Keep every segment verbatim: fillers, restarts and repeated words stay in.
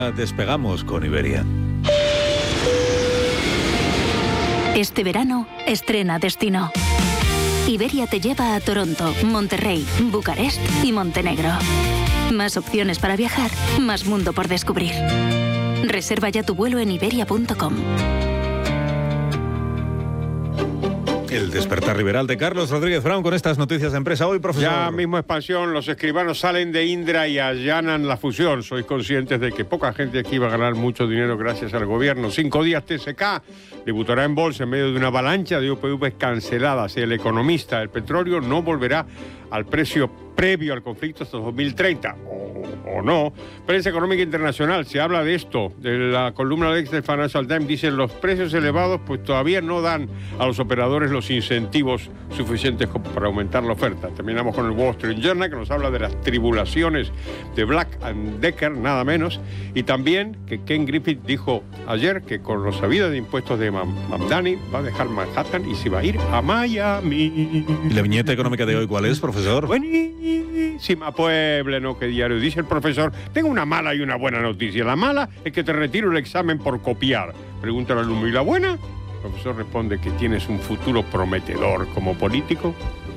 Despegamos con Iberia. Este verano, estrena destino. Iberia te lleva a Toronto, Monterrey, Bucarest y Montenegro. Más opciones para viajar, más mundo por descubrir. Reserva ya tu vuelo en iberia punto com. El despertar liberal de Carlos Rodríguez Brown con estas noticias de empresa. Hoy, profesor. Ya mismo expansión, los escribanos salen de Indra y allanan la fusión. Sois conscientes de que poca gente aquí va a ganar mucho dinero gracias al gobierno. Cinco días T S K debutará en bolsa en medio de una avalancha de U P V canceladas. El economista, el petróleo no volverá al precio previo al conflicto hasta dos mil treinta, o, o no. Prensa Económica Internacional, se habla de esto, de la columna de del Financial Times, dicen los precios elevados pues todavía no dan a los operadores los incentivos suficientes para aumentar la oferta. Terminamos con el Wall Street Journal, que nos habla de las tribulaciones de Black and Decker, nada menos, y también que Ken Griffith dijo ayer que con la subida de impuestos de Mamdani va a dejar Manhattan y se va a ir a Miami. ¿Y la viñeta económica de hoy cuál es, profesor? Buenísima, Pueble, no, que diario. Dice el profesor, tengo una mala y una buena noticia. La mala es que te retiro el examen por copiar. Pregunta al alumno, ¿y la buena? El profesor responde que tienes un futuro prometedor como político.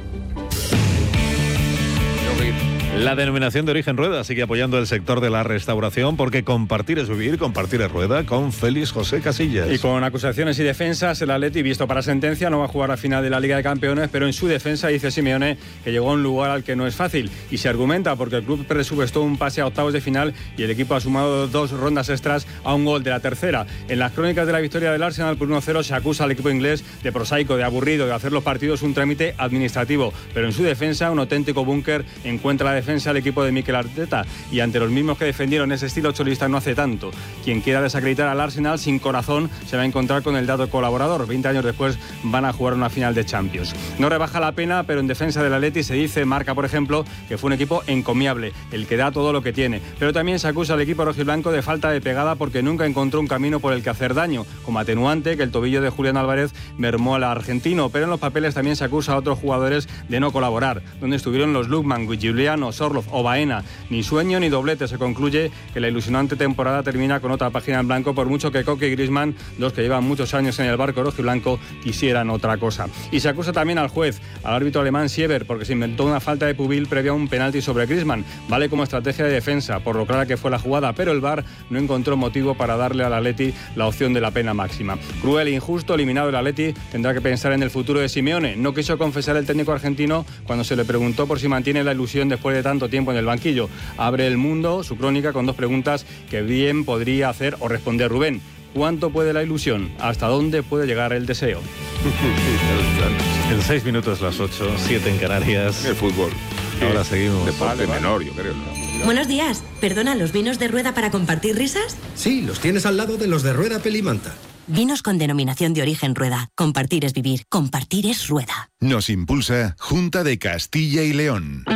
La denominación de origen Rueda sigue apoyando el sector de la restauración porque compartir es vivir, compartir es Rueda, con Félix José Casillas. Y con acusaciones y defensas, el Atleti, visto para sentencia, no va a jugar la final de la Liga de Campeones, pero en su defensa dice Simeone que llegó a un lugar al que no es fácil. Y se argumenta porque el club presupuestó un pase a octavos de final y el equipo ha sumado dos rondas extras a un gol de la tercera. En las crónicas de la victoria del Arsenal por uno cero se acusa al equipo inglés de prosaico, de aburrido, de hacer los partidos un trámite administrativo. Pero en su defensa, un auténtico búnker encuentra la defensa al equipo de Mikel Arteta y ante los mismos que defendieron ese estilo cholista no hace tanto. Quien quiera desacreditar al Arsenal sin corazón se va a encontrar con el dato colaborador. veinte años después van a jugar una final de Champions. No rebaja la pena, pero en defensa del Atleti se dice, marca por ejemplo, que fue un equipo encomiable, el que da todo lo que tiene. Pero también se acusa al equipo rojiblanco de falta de pegada porque nunca encontró un camino por el que hacer daño, como atenuante que el tobillo de Julián Álvarez mermó al argentino. Pero en los papeles también se acusa a otros jugadores de no colaborar. Donde estuvieron los Lukman, Giuliano, Sorloth o Baena. Ni sueño ni doblete. Se concluye que la ilusionante temporada termina con otra página en blanco, por mucho que Coque y Griezmann, dos que llevan muchos años en el barco rojiblanco, quisieran otra cosa. Y se acusa también al juez, al árbitro alemán Sieber, porque se inventó una falta de Pubil previa a un penalti sobre Griezmann. Vale como estrategia de defensa, por lo clara que fue la jugada, pero el V A R no encontró motivo para darle al Atleti la opción de la pena máxima. Cruel e injusto, eliminado el Atleti, tendrá que pensar en el futuro de Simeone. No quiso confesar el técnico argentino cuando se le preguntó por si mantiene la ilusión después de tanto tiempo en el banquillo. Abre El Mundo su crónica con dos preguntas que bien podría hacer o responder Rubén. ¿Cuánto puede la ilusión? ¿Hasta dónde puede llegar el deseo? En seis minutos las ocho, siete en Canarias. El fútbol. Ahora seguimos. Deporte menor, yo creo. Buenos días. Perdona, ¿los vinos de Rueda para compartir risas? Sí, los tienes al lado de los de Rueda Pelimanta. Vinos con denominación de origen Rueda. Compartir es vivir. Compartir es Rueda. Nos impulsa Junta de Castilla y León.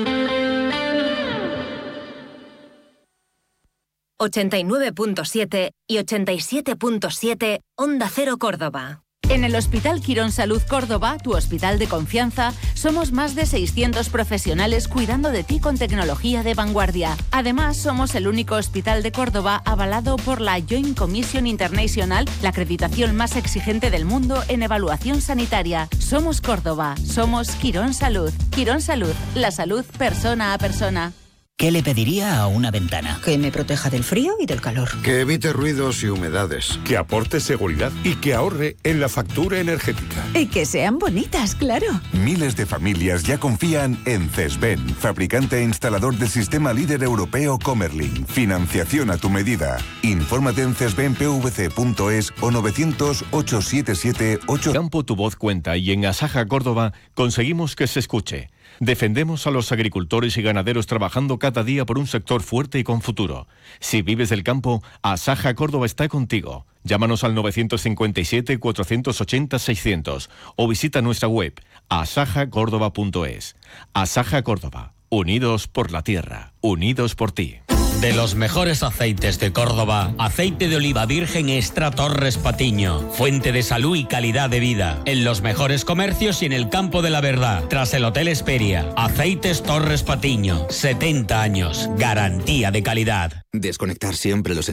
ochenta y nueve punto siete y ochenta y siete punto siete Onda Cero Córdoba. En el Hospital Quirón Salud Córdoba, tu hospital de confianza, somos más de seiscientos profesionales cuidando de ti con tecnología de vanguardia. Además, somos el único hospital de Córdoba avalado por la Joint Commission International, la acreditación más exigente del mundo en evaluación sanitaria. Somos Córdoba, somos Quirón Salud. Quirón Salud, la salud persona a persona. ¿Qué le pediría a una ventana? Que me proteja del frío y del calor. Que evite ruidos y humedades. Que aporte seguridad y que ahorre en la factura energética. Y que sean bonitas, claro. Miles de familias ya confían en Cesben, fabricante e instalador del sistema líder europeo Comerlin. Financiación a tu medida. Infórmate en cesben p v c punto es o novecientos, ochocientos setenta y siete, ocho. Campo tu voz cuenta y en Asaja Córdoba conseguimos que se escuche. Defendemos a los agricultores y ganaderos trabajando cada día por un sector fuerte y con futuro. Si vives del campo, Asaja Córdoba está contigo. Llámanos al novecientos cincuenta y siete, cuatrocientos ochenta, seiscientos o visita nuestra web asaja córdoba punto es. Asaja Córdoba, unidos por la tierra, unidos por ti. De los mejores aceites de Córdoba, aceite de oliva virgen extra Torres Patiño, fuente de salud y calidad de vida. En los mejores comercios y en el campo de la verdad. Tras el Hotel Esperia, aceites Torres Patiño, setenta años, garantía de calidad. Desconectar siempre los